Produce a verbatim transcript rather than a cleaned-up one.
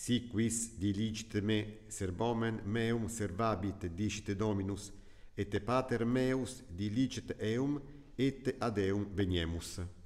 si quis dilicite me servomen meum servabit dicite Dominus, et pater meus dilicet eum, et ad eum veniemus.